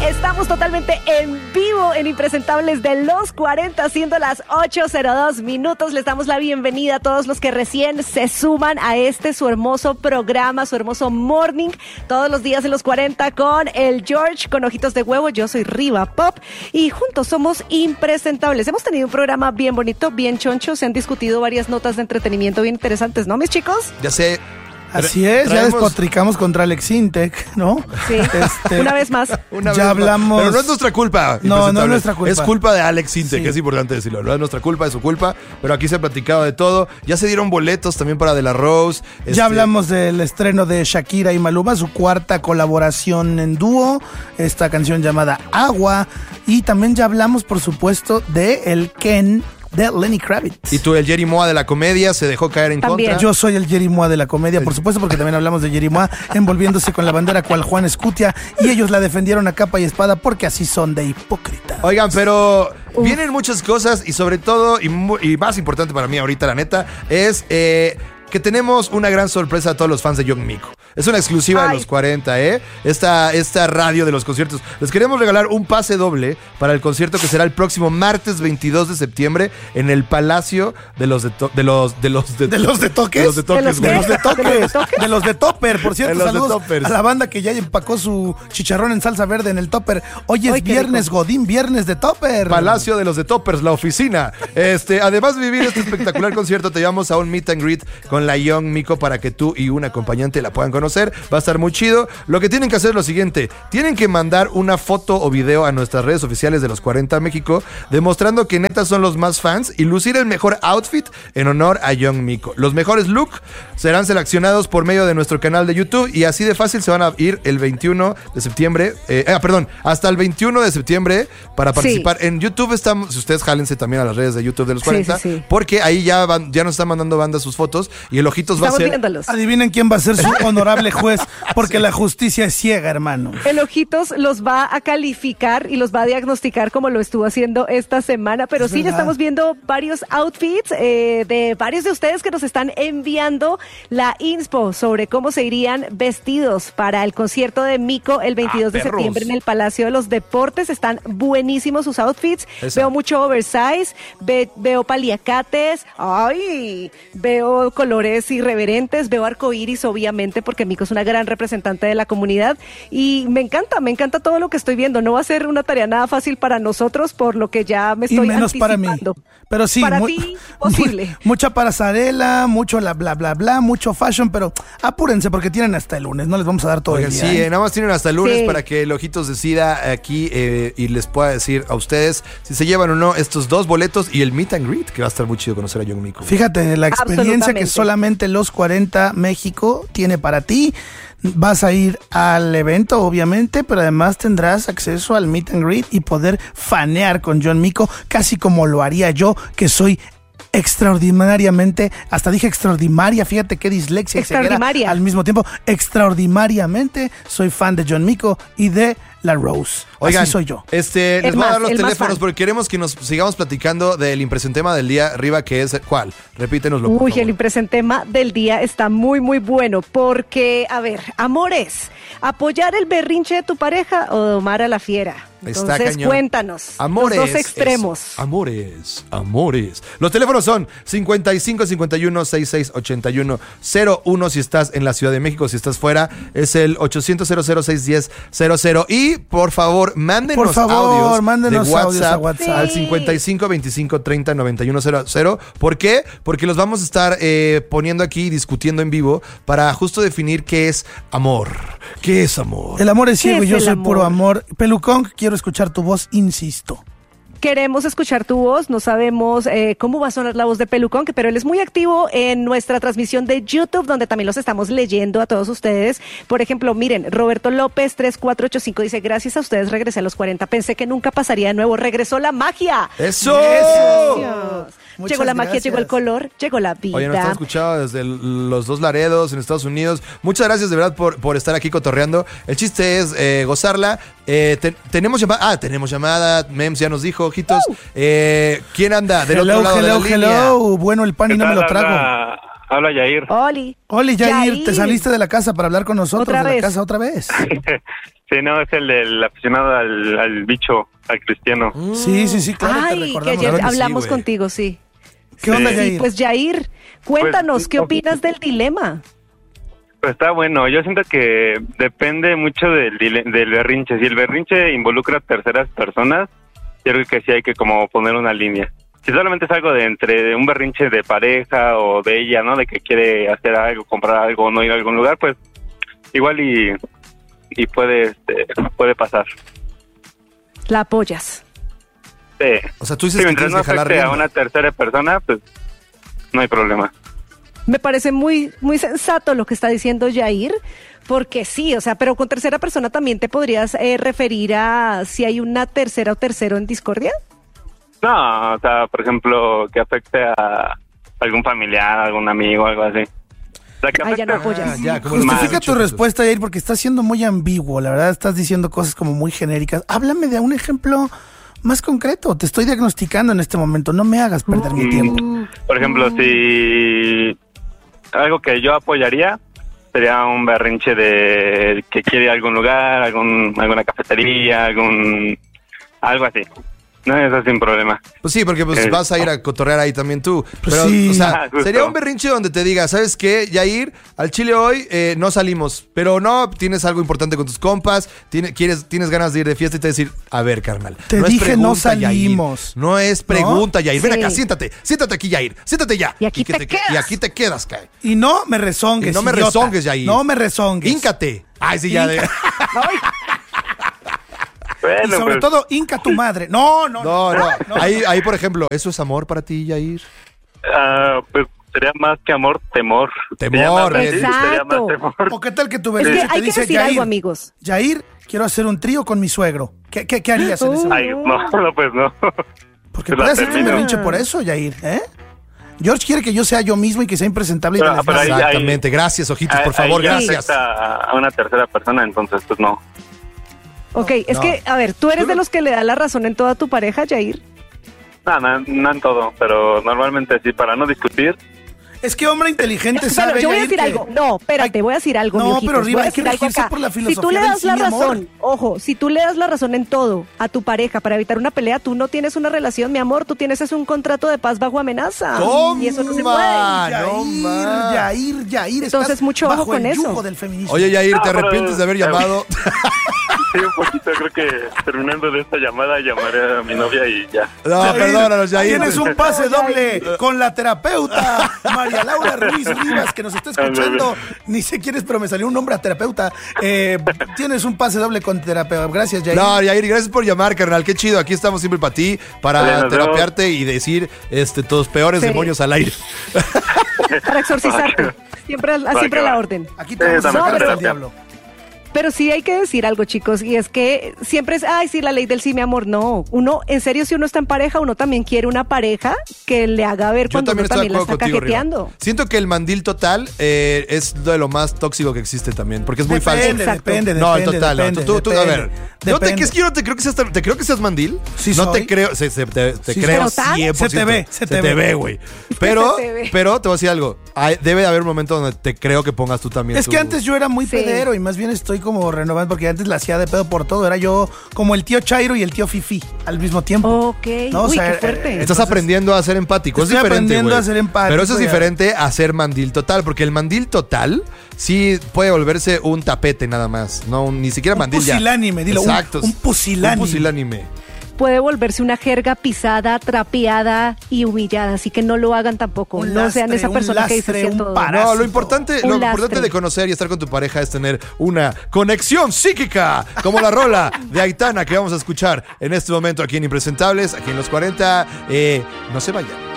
Estamos totalmente en vivo en Impresentables de los 40, siendo las 8:02 minutos. Les damos la bienvenida a todos los que recién se suman a este su hermoso programa, su hermoso morning, todos los días en los 40 con el George, con ojitos de huevo. Yo soy Riva Pop y juntos somos Impresentables. Hemos tenido un programa bien bonito, bien choncho. Se han discutido varias notas de entretenimiento bien interesantes, ¿no, mis chicos? Ya sé. Así es, ya despotricamos contra Alex Intec, ¿no? Sí, una vez más. Hablamos. Pero no es nuestra culpa. No es nuestra culpa. Es culpa de Alex Intec, Sí. que es importante decirlo. No es nuestra culpa, es su culpa. Pero aquí se ha platicado de todo. Ya se dieron boletos también para De La Rose. Ya hablamos del estreno de Shakira y Maluma, su cuarta colaboración en dúo, esta canción llamada Agua. Y también ya hablamos, por supuesto, de el Ken de Lenny Kravitz. Y tú, el Jerry Moa de la comedia, se dejó caer en También. contra. Yo soy el Jerry Moa de la comedia, por supuesto, porque también hablamos de Jerry Moa envolviéndose con la bandera cual Juan Escutia, y ellos la defendieron a capa y espada porque así son de hipócritas. Oigan, pero vienen muchas cosas y sobre todo, y más importante para mí ahorita, la neta, es que tenemos una gran sorpresa a todos los fans de Young Miko. Es una exclusiva de los 40, ¿eh? Esta radio de los conciertos. Les queremos regalar un pase doble para el concierto que será el próximo martes 22 de septiembre en el Palacio de los de Toques. ¿De los de Toques, Topper, por cierto. De los de Saludos Toppers. a la banda que ya empacó su chicharrón en salsa verde en el Topper. Hoy es Ay, qué viernes, rico. Godín, viernes de Topper. Palacio de los de Toppers, la oficina. Además de vivir este espectacular concierto, te llevamos a un meet and greet con la Young Miko para que tú y un acompañante la puedan conocer. Va a estar muy chido. Lo que tienen que hacer es lo siguiente: tienen que mandar una foto o video a nuestras redes oficiales de los 40 México, demostrando que neta son los más fans y lucir el mejor outfit en honor a Young Miko. Los mejores look serán seleccionados por medio de nuestro canal de YouTube y así de fácil se van a ir el 21 de septiembre. Hasta el 21 de septiembre para participar. Sí. En YouTube estamos, si ustedes jálense también a las redes de YouTube de los 40, sí. porque ahí ya nos están mandando banda sus fotos y el Ojitos va a Estamos ser... viéndolos. Adivinen quién va a ser su honorable juez, porque la justicia es ciega, hermano. El Ojitos los va a calificar y los va a diagnosticar como lo estuvo haciendo esta semana, pero Es sí, ya verdad. estamos viendo varios outfits de varios de ustedes que nos están enviando la inspo sobre cómo se irían vestidos para el concierto de Miko el 22 de perros. septiembre en el Palacio de los Deportes. Están buenísimos sus outfits. Esa. Veo mucho oversize, veo paliacates, veo colores irreverentes, veo arcoíris, obviamente, porque Miko es una gran representante de la comunidad y me encanta todo lo que estoy viendo. No va a ser una tarea nada fácil para nosotros, por lo que ya me Y estoy menos para mí. anticipando. Pero sí, Para ti, posible. Mucha pasarela, mucho la bla bla bla, mucho fashion, pero apúrense porque tienen hasta el lunes, no les vamos a dar todo Oigan, el sí, día. nada más tienen hasta el lunes Sí. para que el Ojitos decida aquí y les pueda decir a ustedes si se llevan o no estos dos boletos y el meet and greet, que va a estar muy chido conocer a Young Miko. Fíjate, la experiencia que Absolutamente. solamente los 40 México tiene para ti. Vas a ir al evento, obviamente, pero además tendrás acceso al meet and greet y poder fanear con Young Miko, casi como lo haría yo, que soy extraordinariamente, hasta dije extraordinaria, fíjate qué dislexia y ceguera Extraordinaria. al mismo tiempo, extraordinariamente soy fan de Young Miko y de La Rose. Oigan, así soy yo. les El voy a dar más- los el más teléfonos fan. porque queremos que nos sigamos platicando del impresentema del día arriba, que es ¿cuál? Repítenoslo, por Uy, favor. el impresentema del día está muy, muy bueno porque, a ver, amores, ¿apoyar el berrinche de tu pareja o domar a la fiera? Está Entonces, cañón. cuéntanos. Amores. Los dos extremos. Amores. Los teléfonos son 55 51 66 81 01 si estás en la Ciudad de México, si estás fuera es el 800 610 00 y por favor mándenos Por favor, audios mándenos de audios a WhatsApp WhatsApp. al Sí. 55 25 30 91 00. ¿Por qué? Porque los vamos a estar poniendo aquí y discutiendo en vivo para justo definir qué es amor. ¿Qué es amor? El amor es ¿Qué ciego y es yo el soy amor? puro amor. Pelucón, quiero escuchar tu voz, insisto. Queremos escuchar tu voz, no sabemos cómo va a sonar la voz de Pelucón, pero él es muy activo en nuestra transmisión de YouTube, donde también los estamos leyendo a todos ustedes. Por ejemplo, miren, Roberto López 3485 dice, gracias a ustedes regresé a los 40, pensé que nunca pasaría de nuevo, regresó la magia. ¡Eso! Gracias. Muchas Llegó la magia, gracias. llegó el color, llegó la vida. Oye, nos están escuchando desde los dos Laredos en Estados Unidos. Muchas gracias de verdad por estar aquí cotorreando. El chiste es gozarla. Tenemos llamada. Tenemos llamada. Mems ya nos dijo, ojitos. ¿Quién anda del otro lado de la línea? Bueno, el pan y no me lo trago. Habla Yair. Oli. Oli, Yair, te saliste de la casa para hablar con nosotros. ¿Otra de vez? la casa otra vez. Sí, no, es el del aficionado al bicho, al cristiano. Sí, claro. te Ay, que recordamos. ayer Claro que sí, hablamos güey. contigo, sí. ¿Qué onda, Sí, Yair? Sí, pues Yair, cuéntanos, Pues, ¿qué opinas del dilema? Pues está bueno, yo siento que depende mucho del berrinche. Si el berrinche involucra a terceras personas, yo creo que sí hay que como poner una línea. Si solamente es algo de entre un berrinche de pareja o de ella, ¿no? De que quiere hacer algo, comprar algo o no ir a algún lugar, pues igual y puede pasar. La apoyas. Sí. O sea, tú dices Sí, que mientras tienes no que jalar afecte a rienda. una tercera persona, pues no hay problema. Me parece muy, muy sensato lo que está diciendo Yair, porque sí, o sea, pero con tercera persona también te podrías referir a si hay una tercera o tercero en discordia. No, o sea, por ejemplo, que afecte a algún familiar, algún amigo, algo así. O sea, que Ah, ya no afecte- apoyas. Ya, como los Justifica dicho, tu respuesta, Yair, porque estás siendo muy ambiguo. La verdad, estás diciendo cosas como muy genéricas. Háblame de un ejemplo más concreto. Te estoy diagnosticando en este momento. No me hagas perder mi tiempo. Por ejemplo, si algo que yo apoyaría sería un berrinche de que quiere ir a algún lugar, alguna cafetería, algo así. No, eso sin problema. Pues sí, porque pues vas a ir a cotorrear ahí también tú. Pues Pero, sí. o sea, Justo. sería un berrinche donde te diga, ¿sabes qué? Yair, al Chile hoy no salimos, pero no, tienes algo importante con tus compas, tienes ganas de ir de fiesta y te decir, a ver, carnal. Te no es dije, pregunta, no salimos. Yair. No es pregunta, Yair. Ven Sí. acá, siéntate aquí, Yair. Siéntate ya. Y aquí que te quedas. Y aquí te quedas, cae. Y no me rezongues. Y no me idiota. rezongues, Yair. No me rezongues. Híncate. Ay, sí, ya. Hínca- Y Bueno, sobre pues, todo, hinca tu madre. No. No. Ahí, por ejemplo, ¿eso es amor para ti, Yair? pues sería más que amor, temor. Temor. Sería más Exacto. temor. ¿O qué tal que tu Es berrinche que te hay que dice, decir Yair, algo, amigos. Yair, quiero hacer un trío con mi suegro. ¿Qué harías en ese momento? Ay, no, pues no. Porque Pues la puede hacer un termino. berrinche por eso, Yair, ¿eh? George quiere que yo sea yo mismo y que sea impresentable y Pero- desgraciado. pero ahí- Exactamente. Gracias, ojitos, por Ahí favor, ya gracias. afecta a una tercera persona, entonces pues no. Ok, es No. que, a ver, ¿tú eres de los que le da la razón en toda tu pareja, Yair? No en todo, pero normalmente sí, para no discutir. Es que hombre inteligente Pero sabe, yo voy a Yair, decir que- algo. No, espérate, voy a decir algo, No, mi ojitos, pero Riva, voy a hay que decir algo regirse acá. por la Si tú filosofía le del das la sí, mi amor. razón, ojo, si tú le das la razón en todo a tu pareja para evitar una pelea, tú no tienes una relación, mi amor, tú tienes es un contrato de paz bajo amenaza. ¡Toma! Y eso no se puede. No más. Yair, Entonces, estás mucho ojo bajo con el eso. yugo del feminismo. Oye, Yair, ¿te No, pero- arrepientes de haber llamado? Sí, un poquito, creo que terminando de esta llamada llamaré a mi novia y ya. No, Yair, perdónanos, Yair. Tienes un pase doble con la terapeuta María Laura Ruiz Rivas, que nos está escuchando. Ni sé quién es, pero me salió un nombre a terapeuta. Tienes un pase doble con terapeuta. Gracias, Yair. No, Yair, gracias por llamar, carnal. Qué chido. Aquí estamos siempre para ti, para Vale, nos terapiarte y decir tus peores Sí. demonios al aire. Para exorcizarte. Siempre a la orden. Aquí te vamos a también sacar hasta el terapia. diablo. Pero sí hay que decir algo, chicos, y es que siempre es, ay, sí, la ley del sí, mi amor. No, uno, en serio, si uno está en pareja, uno también quiere una pareja que le haga ver Yo cuando también uno estoy de también la acuerdo está contigo, Riva. cajeteando. Siento que el mandil total es de lo más tóxico que existe también, porque es muy falso. Exacto. Depende, No, el depende, total. No. depende, Tú, a depende, ver. Yo te, depende. es que yo no te creo que seas, te creo que seas mandil. Sí no soy. te creo. Te Sí creo soy. 100%. Se te ve, güey. Pero, Se te ve. pero te voy a decir algo. Debe de haber un momento donde te creo que pongas tú también. Es que antes yo era muy Sí. pedero y más bien estoy como renovando porque antes la hacía de pedo por todo. Era yo como el tío Chairo y el tío Fifi al mismo tiempo. Ok. No, o Uy, sea, qué fuerte. Estás Entonces, aprendiendo a ser empático. Es estoy diferente, aprendiendo güey. a ser empático, Pero eso es ya. diferente a ser mandil total, porque el mandil total sí puede volverse un tapete nada más. No, ni siquiera Un mandil ya. pusilánime, dilo, Exacto. un pusilánime. Un pusilánime. Puede volverse una jerga pisada, trapeada y humillada, así que no lo hagan tampoco. Un No sean lastre, esa un persona que dice lastre, sí a un todo. parásito. No, lo importante Un lastre. de conocer y estar con tu pareja es tener una conexión psíquica, como la rola de Aitana que vamos a escuchar en este momento aquí en Impresentables, aquí en los 40. No se vayan.